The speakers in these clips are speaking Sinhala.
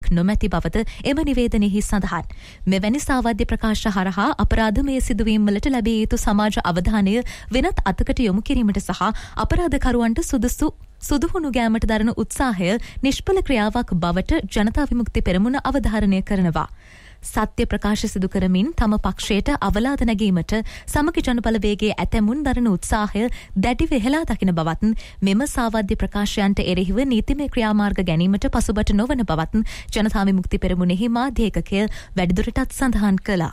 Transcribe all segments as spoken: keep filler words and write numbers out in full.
නොමැති බවද එම නිවේදනයෙහි සඳහන්. මෙවැනි සාවද්‍ය ප්‍රකාශ හරහා අපරාධමය සිදුවීම් වලට ලැබිය යුතු සමාජ අවධානය වෙනත් අතකට යොමු කිරීමට සහ අපරාධකරුවන්ට සුදුසු සුදුහුණු ගෑමට දරන උත්සාහය නිෂ්ඵල ක්‍රියාවක් බවට ජනතා විමුක්ති පෙරමුණ අවධාරණය කරනවා. සත්‍ය ප්‍රකාශ සිදු කරමින් තම පක්ෂයට අවලාද නැගීමට සමගි ජනබලවේගයේ ඇතැමුන් දරන උත්සාහය දැඩිව හෙලා දකින බවත් මෙම සාවද්‍ය ප්‍රකාශයන්ට එරෙහිව නීතිමය ක්‍රියාමාර්ග ගැනීමට පසුබට නොවන බවත් ජනතා විමුක්ති පෙරමුණෙහි මාධ්‍ය ඒකකය වැඩිදුරටත් සඳහන් කළා.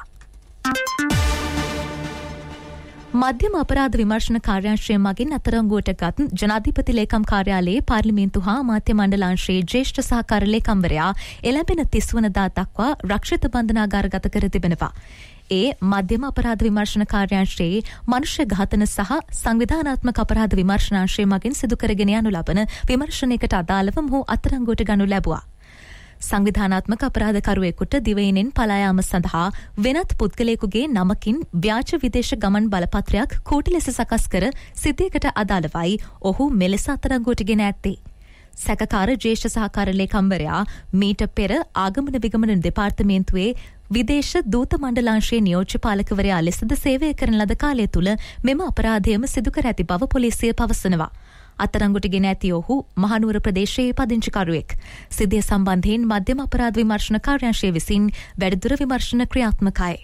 මධ්‍යම අපරාධ විමර්ශන කාර්යාංශය මගින් අත්අඩංගුවට ගත් ජනාධිපති ලේකම් කාර්යාලයේ පාර්ලිමේන්තු හා අමාත්‍ය මණ්ඩලාංශයේ ජ්‍යෙෂ්ඨ සහකාර ලේකම්වරයා එළඹෙන තිස් වනදා දක්වා රක්ෂිත බන්ධනාගාරගත කර තිබෙනවා. ඒ මධ්‍යම අපරාධ විමර්ශන කාර්යාංශයේ මනුෂ්‍ය ඝාතන සහ සංවිධානාත්මක අපරාධ විමර්ශනාංශය මගින් සිදු කරගෙන යනු ලබන විමර්ශනයකට අදාළව මොහු අත්අඩංගුවට ගනු ලැබුවා. සංවිධානාත්මක අපරාධකරුවෙකුට දිවයිනෙන් පලා යාම සඳහා වෙනත් පුද්ගලයෙකුගේ නමකින් ව්‍යාජ විදේශ ගමන් බලපත්‍රයක් කෝටි ලෙස සකස් කර සිද්ධියකට අදාළවයි ඔහු මෙලෙස අත්අඩංගුවට ගෙන ඇත්තේ. සැකකාර ජ්‍යෙෂ්ඨ සහකාර ලේකම්වරයා මීට පෙර ආගමන විගමන දෙපාර්තමේන්තුවේ විදේශ දූත මණ්ඩලාංශයේ නියෝජ්‍ය පාලකවරයා ලෙසද සේවය කරන ලද කාලය තුළ මෙම අපරාධයම සිදු කර ඇති බව පොලිසිය පවසනවා. අත්අඩංගුවට ගෙන ඇති ඔහු මහනුවර ප්‍රදේශයේ පදිංචිකරුවෙක්. සිද්ධිය සම්බන්ධයෙන් මධ්‍යම අපරාධ විමර්ශන කාර්යාංශය විසින් වැඩිදුර විමර්ශන ක්‍රියාත්මකයි.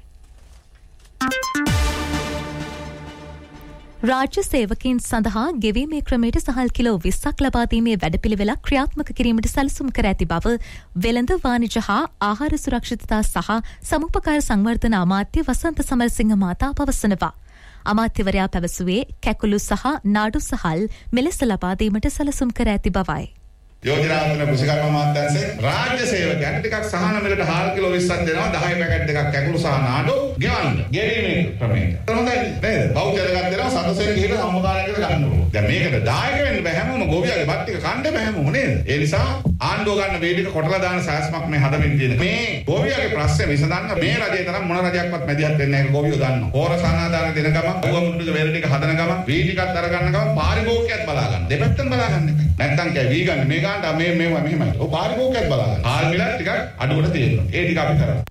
රාජ්‍ය සේවකයන් සඳහා ගෙවීමේ ක්‍රමයට සහල් කිලෝ විස්සක් ලබා දීමේ වැඩපිළිවෙලක් ක්‍රියාත්මක කිරීමට සැලසුම් කර ඇති බව වෙළඳ වාණිජ හා ආහාර සුරක්ෂිතතා සහ සමුපකාර සංවර්ධන අමාත්‍ය වසන්ත සමරසිංහ මහතා පවසනවා. අමාත්‍යවරයා පැවසුවේ කැකුළු සහ නාඩු සහල් මෙලෙස ලබා දීමට සැලසුම් කර ඇති බවයි. යෝජනාත්මක කෘෂිකර්ම අමාත්‍යාංශයේ රාජ්‍ය සේවකයන්ට ටිකක් සහන මිලට හාල් කිලෝ විස්සක් දෙනවා දහය පැකට් දෙකක් කැකුළු සහ නාඩු ගෙවන්න. ගෙවීමේ ක්‍රමයට. හොඳයි නේද? බෞද්ධ එකක් දෙනවා සතසෙන් ගිහලා සමුදායකට ගන්න ඕන. දැන් මේකට දායක වෙන්න බෑ හැමෝම ගෝවියාගේ බත් ටික කන්න බෑ හැමෝම නේද? ඒ නිසා ආණ්ඩුව ගන්න වේදික කොටලා දාන සාස්මක් මේ හදමින් තියෙන. මේ ගෝවියාගේ ප්‍රශ්නේ විසඳන්න මේ රජේ තරම් මොන රජයක්වත් මැදිහත් වෙන්නේ නැහැ ගෝවියෝ දන්නවා. හෝර සනාදාන දෙන ගමන් ගෝවමුණුක වේල ටික හදන ගමන් වී ටිකක් අරගන්න ගමන් පාරිභෝගිකයත් බලා ගන්න. දෙපැත්තෙන් බලා ගන්න එක. නැත්තම් කෑ වී ගන්න මේ ගන්න මේ මේවා මෙහෙමයි. ඔය පාරිභෝගිකයත් බලා ගන්න. ආල් මිලක් ටිකක් අඩුවට තියෙනවා. ඒ ටික අපි කරා.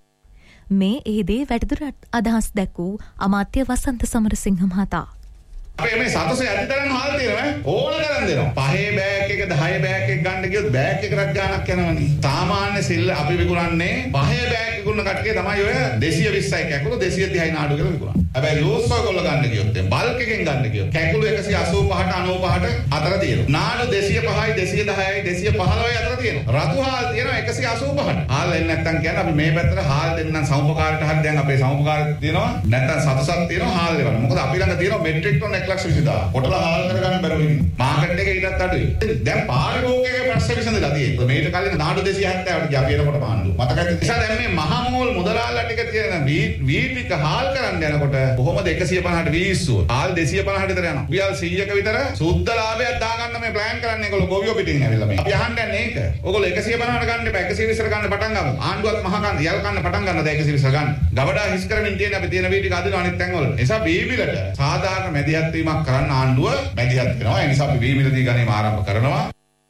මේ එහිදී වැඩිදුර අදහස් දැක්වූ අමාත්‍ය වසන්ත සමරසිංහ මහතා. අපේ මේ සතසේ අදිතරන් හාල් තියෙනවා ඕන තරම් දෙනවා. පහේ බෑග් එක දහය බෑග් එක ගන්න ගියොත් බෑග් එකකට ගාණක් යනවනේ. සාමාන්‍ය සිල් අපි විකුණන්නේ පහේ බෑග් විකුණන කට්ටිය තමයි ඔය දෙසිය විස්සයි කැකුළු දෙසිය තිහයි නාඩු කියලා විකුණන්නේ. හැබැයි ලෝස් ඔයගොල්ලෝ ගන්න ගියොත් බල්ක් එකෙන් ගන්න ගියොත් කැකුළු එකසිය අසූපහට අනූපහට අතර තියෙනවා. නාඩු දෙසිය පහයි දෙසිය දහයයි දෙසිය පහළොවයි අතර තියෙනවා. රතු හාල් තියෙනවා එකසිය අසූපහට. හාල් එන්නේ නැත්තම් කියන්නේ අපි මේ පැත්තට හාල් දෙන්නම් සමුපකාරයට හරි දැන් අපේ සමුපකාරය තියෙනවා. නැත්තම් සතසක් තියෙනවා හාල් දෙවන්න. මොකද අපි ළඟ තියෙනවා මෙට්‍රික් ටොන් එක ලක්ෂ විසිදාහ. කොටලා හාල් කරගන්න බැරුව ඉන්නේ. මාකට් එකේ ඊටත් අඩුයි. දැන් පාරිභෝගිකයේ ප්‍රශ්න විසඳලා තියෙනවා. මේකට කලින් නාඩු දෙසිය හැත්තෑවට අපි එනකොට පාණ්ඩු. මතකද? නිසා දැන් මේ මහා මෝල් මුදලාල්ලා ටික තියෙන වී ටික හාල් කරන්න යනකොට කොහොමද එකසිය පනහට වීස්සුව? හාල් දෙසිය පනහට විතර යනවා. රියල් සීයක විතර සුද්ධ ලාභයක් දාගන්න මේ ප්ලෑන් කරන්නේ ඒගොල්ලෝ ගෝවියෝ පිටින් ඇවිල්ලා මේ. අපි අහන්නේ මේක. ඕගොල්ලෝ එකසිය පනහට ගන්න එපා. එකසිය විස්සට ගන්න පටන් ගමු. ආණ්ඩුවත් මහා කන්න යල් කන්න පටන් ගන්නද එකසිය විස්ස ගන්න. ගබඩා හිස් කරමින් තියෙන අපි තියෙන වී ටික අදිනවා අනිත් තැන් වල. නිසා වී මිලට සාධාරණ මැදිහත් වීමක් කරන්න ආණ්ඩුව මැදිහත් වෙනවා. ඒ නිසා අපි වී මිල දී ගැනීම ආරම්භ කරනවා.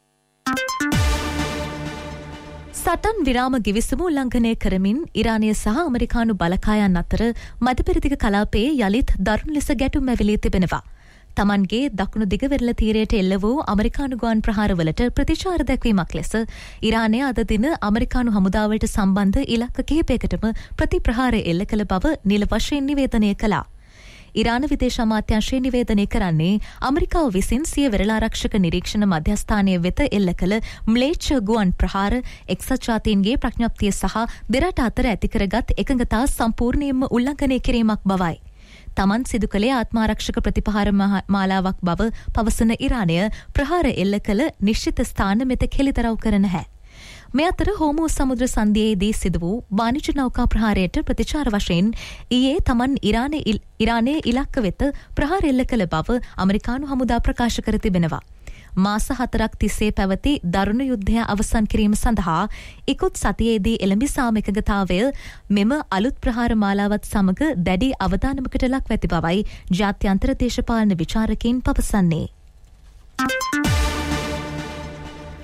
සටන් විරාම ගිවිසුම උල්ලංඝනය කරමින් ඉරානය සහ ඇමරිකානු බලකායන් අතර මධ්‍යපරිදික කලාපයේ යළිත් දරුණු ලෙස ගැටුම් ඇවිලී තිබෙනවා. තමන්ගේ දකුණු දිගවෙරළ තීරයට එල්ල වූ ඇමරිකානු ගුවන් ප්‍රහාරවලට ප්‍රතිචාර දැක්වීමක් ලෙස ඉරානය අද දින ඇමරිකානු හමුදාවට සම්බන්ධ ඉලක්ක කිහිපයකටම ප්‍රතිප්‍රහාර එල්ල කළ බව නිල වශයෙන් නිවේදනය කළා. ඉරාන විදේශ අමාත්‍යාංශය නිවේදනය කරන්නේ ඇමරිකාව විසින් සිය වෙරළාරක්ෂක නිරීක්ෂණ මධ්‍යස්ථානය වෙත එල්ල කළ ම්ලේච්ඡ ගුවන් ප්‍රහාර එක්සත් ජාතීන්ගේ ප්‍රඥප්තිය සහ දෙරට අතර ඇති කරගත් එකඟතා සම්පූර්ණයෙන්ම උල්ලංඝනය කිරීමක් බවයි. තමන් සිදු කළේ ආත්මාරක්ෂක ප්‍රතිපහාර මාලාවක් බව පවසන ඉරානය ප්‍රහාර එල්ල කළ නිශ්චිත ස්ථාන මෙතෙක් හෙළිදරව් කර නැහැ. මේ අතර හෝමෝ සමුද්‍ර සන්ධියේදී සිදු වූ වාණිජ්‍ය නෞකා ප්‍රහාරයට ප්‍රතිචාර වශයෙන් ඊයේ තමන් ඉරානයේ ඉලක්ක වෙත ප්‍රහාර එල්ල කළ බව ඇමරිකානු හමුදා ප්‍රකාශ කර තිබෙනවා. මාස හතරක් තිස්සේ පැවති දරුණු යුද්ධය අවසන් කිරීම සඳහා ඉකුත් සතියේදී එළඹි සාම එකඟතාවය මෙම අලුත් ප්‍රහාර මාලාවත් සමග දැඩි අවධානමකට ලක් ඇති බවයි ජාත්‍යන්තර දේශපාලන විචාරකයින් පවසන්නේ.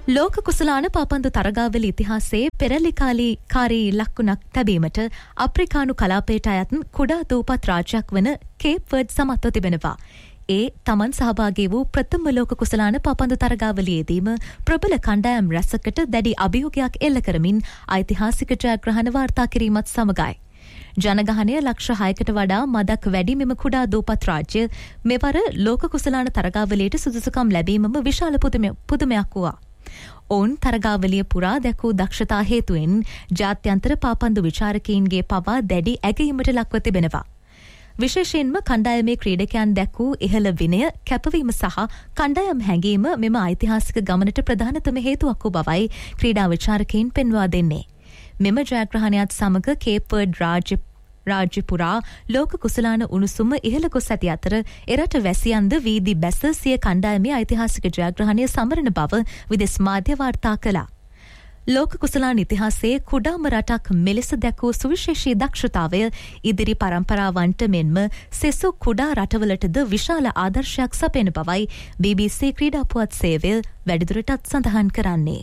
ලෝක කුසලාන පාපන්දු තරගාවල ඉතිහාසයේ පෙරලිකාලී කාරී ලක්කුණක් තැබීමට අප්‍රිකානු කලාපයට අයත් කුඩා දූපත් රාජ්‍යයක් වන කේප් වර්ඩ් සමත්ව තිබෙනවා. ඒ තමන් සහභාගී වූ ප්‍රථම ලෝක කුසලාන පාපන්දු තරගාවලියේදීම ප්‍රබල කණ්ඩායම් රැසකට දැඩි අභියෝගයක් එල්ල කරමින් ඓතිහාසික ජයග්‍රහණ වාර්තා කිරීමත් සමගයි. ජනගහනය ලක්ෂ හයකට වඩා මදක් වැඩි මෙම කුඩා දූපත් රාජ්‍ය මෙවර ලෝක කුසලාන තරගාවලියට සුදුසුකම් ලැබීමම විශාල පුදුමයක් වුණා. ඔවුන් තරගාවලිය පුරා දැකූ දක්ෂතා හේතුවෙන් ජාත්‍යන්තර පාපන්දු විචාරකයින්ගේ පවා දැඩි ඇගීමට ලක්ව තිබෙනවා. විශේෂයෙන්ම කණ්ඩායමේ ක්‍රීඩකයන් දැක්වූ ඉහළ විනය කැපවීම සහ කණ්ඩායම් හැඟීම මෙම ඓතිහාසික ගමනට ප්‍රධානතම හේතුවක් වූ බවයි ක්‍රීඩා විචාරකයින් පෙන්වා දෙන්නේ. මෙම ජයග්‍රහණයත් සමග කේප් වර්ඩ් රාජ්‍ය රාජ්‍ය පුරා ලෝක කුසලාන උණුසුම ඉහළ ගොස් ඇති අතර එරට වැසියන්ද වීදි බැස සිය කණ්ඩායමේ ඓතිහාසික ජයග්‍රහණය සමරන බව විදෙස් මාධ්‍ය වාර්තා කළා. ලෝක කුසලාන ඉතිහාසයේ කුඩාම රටක් මෙලෙස දැකූ සුවිශේෂී දක්ෂතාවය ඉදිරි පරම්පරාවන්ට මෙන්ම සෙසු කුඩා රටවලටද විශාල ආදර්ශයක් සපයන බවයි බී බී සී ක්‍රීඩා පුවත් සේවය වැඩිදුරටත් සඳහන් කරන්නේ.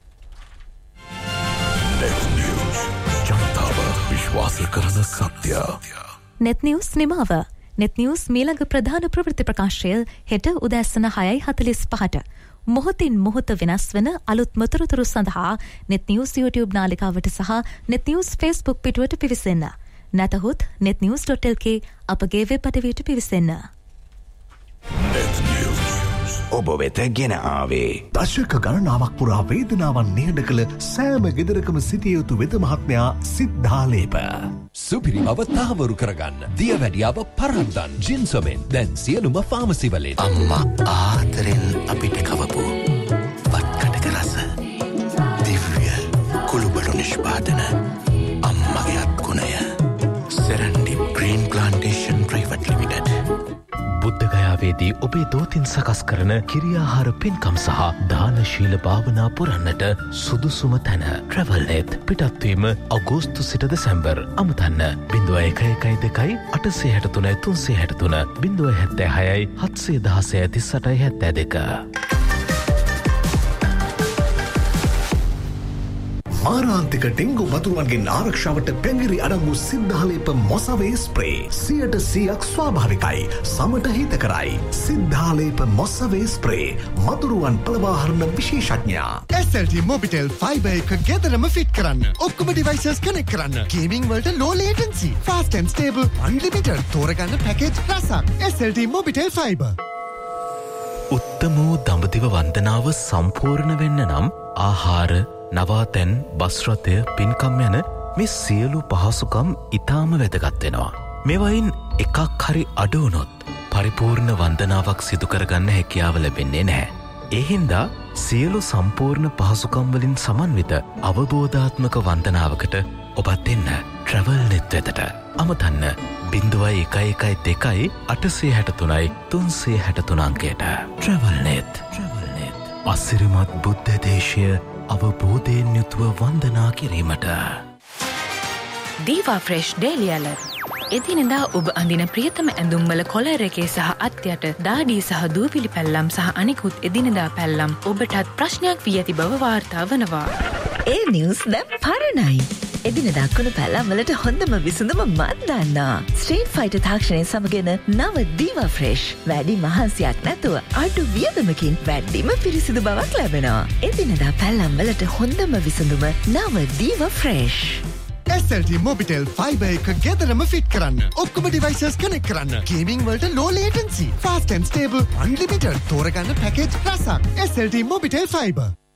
විශ්වාස කරන සත්‍ය. net news නිමාව. net news මීළඟ ප්‍රධාන ප්‍රවෘත්ති ප්‍රකාශය හෙට උදෑසන හයයි හතළිස් පහට. මොහොතින් මොහොත වෙනස් වන අලුත් මතුරුතුරු සඳහා net news YouTube නාලිකාවට සහ net news Facebook පිටුවට පිවිසෙන්න. නැතහොත් net news dot l k අපගේ වෙබ් අඩවියට පිවිසෙන්න. net news ඔබ වෙත ගෙන ආවේ දශක ගණනාවක් පුරා වේදනාවන් නිහඬ කළ සෑම ගෙදරකම සිටිය යුතු වෙද මහත්මයා සිද්ධාලේප. සුපිරි බව තහවුරු කරගන්න දියවැඩියාව පරද්දන් ජින්සොමෙන් දැන් සියලුම ෆාමසි වලින්. අම්මා ආදරෙන් අපිට කවපු වත්කටක රස දිව්‍ය කුළුබඩු නිෂ්පාදන අම්මගේ අත්ගුණය සෙරන්ඩි ග්‍රීන් ප්ලාන්ටේෂන් ප්‍රයිවට් ලිමිටඩ්. බුද්ධගයාවේදී ඔබේ දෝතින් සකස් කරන කිරියාහාර පින්කම් සහ දානශීල භාවනා පුරන්නට සුදුසුම තැන ට්‍රැවල්නෙත්. පිටත්වීම අගෝස්තු සිට දෙසැම්බර්. අමතන්න බිඳුව එක එකයි දෙකයි අටසේ හැට තුනයි තුන්සේ හැට තුන බිඳුව හැත්තෑ හයයි හත්සේ දහසය තිස් අටයි හැත්තෑ දෙක. මාරාන්තික ඩෙංගු වතුරුවන්ගෙන් ආරක්ෂාවට පැඟිරි අඩංගු සිද්ධාලේප මොසවේ ස්ප්‍රේ සියයට සියයක් ස්වාභාවිකයි සමට හිතකරයි. සිද්ධාලේප මොසවේ spray මතුරුවන් පලවාහරණ විශේෂඥයා. S L T Mobitel fibre එක ගෙදරම ෆිට කරන්න. ඔක්කොම ඩිවයිසස් කනෙක්ට් කරන්න. ගේමින් වලට ලෝ latency, fast and stable, unlimited තෝරගන්න පැකේජ් රසක්. S L T Mobitel fibre. උත්තම වූ දඹදිව වන්දනාව සම්පූර්ණ වෙන්න නම් ආහාර නවාතැන් බස්රථය පින්කම් යන මේ සියලු පහසුකම් ඉතාම වැදගත් වෙනවා. මෙවයින් එකක් හරි අඩුවනොත් පරිපූර්ණ වන්දනාවක් සිදු කරගන්න හැකියාව ලැබෙන්නේ නැහැ. ඒ හින්දා සියලු සම්පූර්ණ පහසුකම් වලින් සමන්විත අවබෝධාත්මක වන්දනාවකට ඔබත් එන්න ට්‍රැවල්නෙත් වෙතට. අමතන්න බිඳුවයි එකයි එකයි දෙකයි අටසේ හැට තුනයි තුන්සේ හැට තුන අංකයට. ට්‍රැවල්නෙත්. ට්‍රැවල්නෙත්. අසිරිමත් බුද්ධ දේශය අවබෝධයෙන් යුතුව වන්දනා කිරීමට. දීවා ෆ්‍රෙෂ් ඩේලි ඇලර්ට්. එදිනෙදා ඔබ අඳින ප්‍රියතම ඇඳුම්වල කොලර් එකේ සහ අත්යට දාඩී සහ දූවිලි පැල්ලම් සහ අනිකුත් එදිනෙදා පැල්ලම් ඔබටත් ප්‍රශ්නයක් වී ඇති බව වාර්තා වනවා. ඒ නිවුස් දැන් පරණයි. එදිනෙදා කුණු පැල්ලම් වලට හොඳම විසඳුම මන් දන්නා. ස්ට්‍රීට් ෆයිටර් තාක්ෂණය සමගන නව දීවා ෆ්‍රෙෂ්. වැඩි මහන්සියක් නැතුව අඩු වියදමකින් වැඩිම පිරිසිදු බවක් ලැබෙනවා. එදිනෙදා පැල්ලම් වලට හොඳම විසඳුම නව දීවා fresh. S L T Mobitel fibre එක ගෙදරම ෆිට කරන්න. ඔක්කොම ඩිවයිසස් කනෙක්ට් කරන්න. ගේමින් වලට ලෝ latency, fast and stable, unlimited තෝරගන්න පැකේජ් රසක්. S L T Mobitel fibre.